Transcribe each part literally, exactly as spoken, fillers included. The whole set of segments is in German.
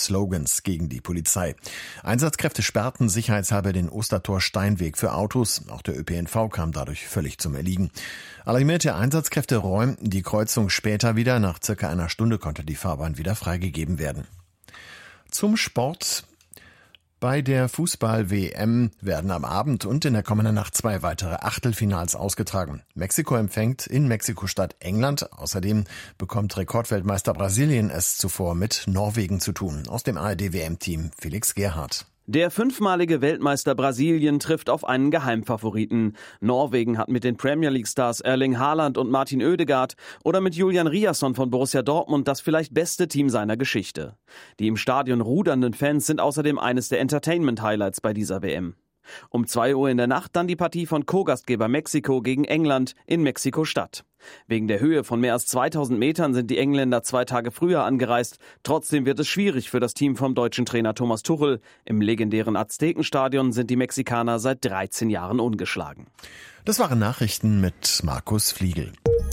Slogans gegen die Polizei. Einsatzkräfte sperrten sicherheitshalber den Ostertor-Steinweg für Autos. Auch der Ö P N V kam dadurch völlig zum Erliegen. Alarmierte Einsatzkräfte räumten die Kreuzung später wieder. Nach circa einer Stunde konnte die Fahrbahn wieder freigegeben werden. Zum Sport. Bei der Fußball-W M werden am Abend und in der kommenden Nacht zwei weitere Achtelfinals ausgetragen. Mexiko empfängt in Mexiko-Stadt England. Außerdem bekommt Rekordweltmeister Brasilien es zuvor mit Norwegen zu tun. Aus dem A R D-W M-Team Felix Gerhardt. Der fünfmalige Weltmeister Brasilien trifft auf einen Geheimfavoriten. Norwegen hat mit den Premier League-Stars Erling Haaland und Martin Oedegaard oder mit Julian Riasson von Borussia Dortmund das vielleicht beste Team seiner Geschichte. Die im Stadion rudernden Fans sind außerdem eines der Entertainment-Highlights bei dieser W M. Um zwei Uhr in der Nacht dann die Partie von Co-Gastgeber Mexiko gegen England in Mexiko-Stadt. Wegen der Höhe von mehr als zweitausend Metern sind die Engländer zwei Tage früher angereist. Trotzdem wird es schwierig für das Team vom deutschen Trainer Thomas Tuchel. Im legendären Aztekenstadion sind die Mexikaner seit dreizehn Jahren ungeschlagen. Das waren Nachrichten mit Markus Fliegel.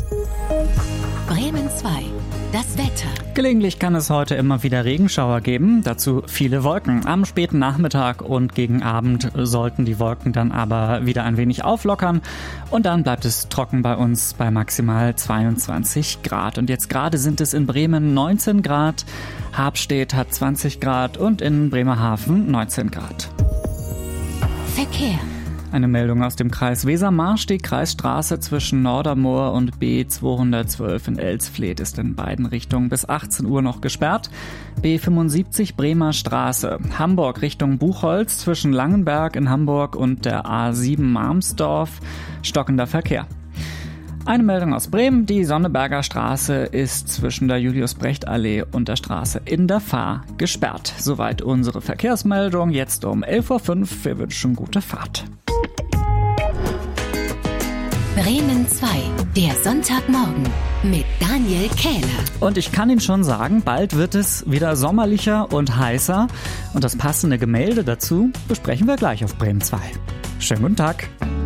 Bremen zwei. Das Wetter. Gelegentlich kann es heute immer wieder Regenschauer geben, dazu viele Wolken. Am späten Nachmittag und gegen Abend sollten die Wolken dann aber wieder ein wenig auflockern und dann bleibt es trocken bei uns bei maximal zweiundzwanzig Grad. Und jetzt gerade sind es in Bremen neunzehn Grad, Habstedt hat zwanzig Grad und in Bremerhaven neunzehn Grad. Verkehr. Eine Meldung aus dem Kreis Weser-Marsch. Die Kreisstraße zwischen Nordermoor und B zweihundertzwölf in Elsfleth ist in beiden Richtungen bis achtzehn Uhr noch gesperrt. B fünfundsiebzig Bremer Straße. Hamburg Richtung Buchholz zwischen Langenberg in Hamburg und der A sieben Marmsdorf. Stockender Verkehr. Eine Meldung aus Bremen. Die Sonneberger Straße ist zwischen der Julius-Brecht-Allee und der Straße in der Fahr gesperrt. Soweit unsere Verkehrsmeldung. Jetzt um elf Uhr fünf. Wir wünschen gute Fahrt. Bremen zwei, der Sonntagmorgen mit Daniel Kähler. Und ich kann Ihnen schon sagen, bald wird es wieder sommerlicher und heißer. Und das passende Gemälde dazu besprechen wir gleich auf Bremen zwei. Schönen guten Tag.